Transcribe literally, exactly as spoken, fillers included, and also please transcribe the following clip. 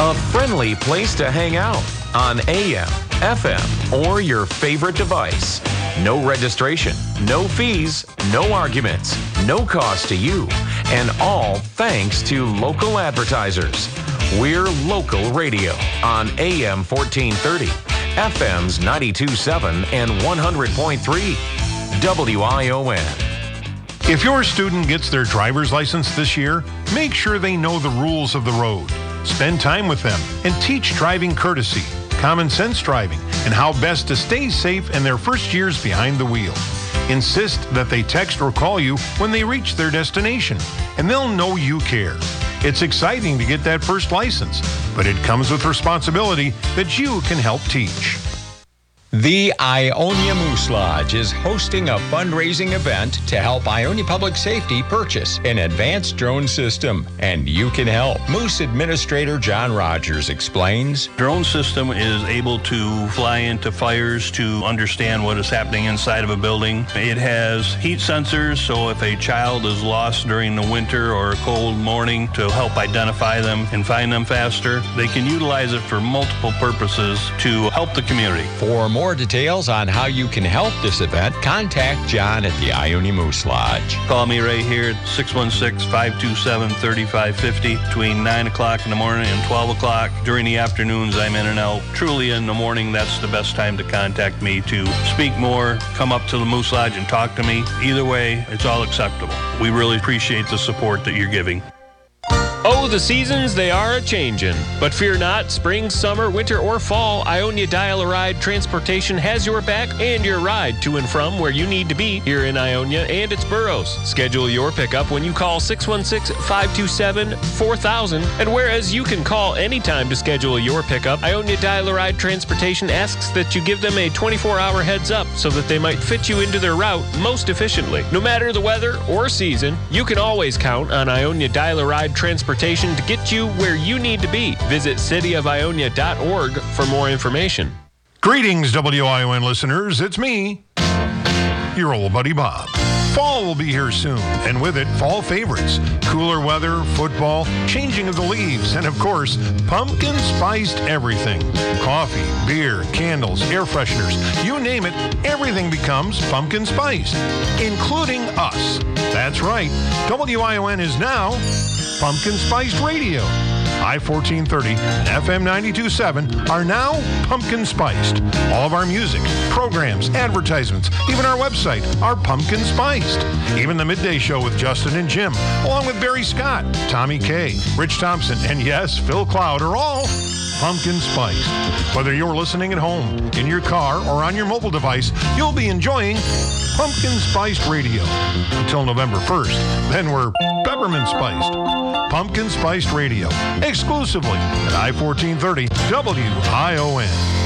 A friendly place to hang out on A M, F M, or your favorite device. No registration, no fees, no arguments, no cost to you, and all thanks to local advertisers. We're local radio on A M fourteen thirty, F M's ninety-two point seven and one hundred point three, W I O N. If your student gets their driver's license this year, make sure they know the rules of the road. Spend time with them and teach driving courtesy, common sense driving, and how best to stay safe in their first years behind the wheel. Insist that they text or call you when they reach their destination, and they'll know you care. It's exciting to get that first license, but it comes with responsibility that you can help teach. The Ionia Moose Lodge is hosting a fundraising event to help Ionia Public Safety purchase an advanced drone system, and you can help. Moose Administrator John Rogers explains. Drone system is able to fly into fires to understand what is happening inside of a building. It has heat sensors, so if a child is lost during the winter or a cold morning, to help identify them and find them faster. They can utilize it for multiple purposes to help the community. For more more details on how you can help this event, contact John at the Ionia Moose Lodge. Call me right here at six one six, five two seven, three five five zero between nine o'clock in the morning and twelve o'clock. During the afternoons, I'm in and out. Truly in the morning, that's the best time to contact me to speak more, come up to the Moose Lodge and talk to me. Either way, it's all acceptable. We really appreciate the support that you're giving. Oh, the seasons, they are a-changin'. But fear not, spring, summer, winter, or fall, Ionia Dial-A-Ride Transportation has your back and your ride to and from where you need to be here in Ionia and its boroughs. Schedule your pickup when you call six one six, five two seven, four thousand. And whereas you can call anytime to schedule your pickup, Ionia Dial-A-Ride Transportation asks that you give them a twenty-four hour heads up so that they might fit you into their route most efficiently. No matter the weather or season, you can always count on Ionia Dial-A-Ride Transportation to get you where you need to be. Visit city of ionia dot org for more information. Greetings, W I O N listeners. It's me, your old buddy Bob. Fall will be here soon, and with it, fall favorites. Cooler weather, football, changing of the leaves, and of course, pumpkin spiced everything. Coffee, beer, candles, air fresheners, you name it, everything becomes pumpkin spiced, including us. That's right, W I O N is now Pumpkin Spiced Radio. I fourteen thirty and F M ninety-two point seven are now pumpkin spiced. All of our music, programs, advertisements, even our website are pumpkin spiced. Even the midday show with Justin and Jim, along with Barry Scott, Tommy Kay, Rich Thompson, and yes, Phil Cloud are all pumpkin spiced. Whether you're listening at home, in your car, or on your mobile device, you'll be enjoying Pumpkin Spiced Radio until November first. Then we're peppermint spiced. Pumpkin Spiced Radio, exclusively at I fourteen thirty W I O N.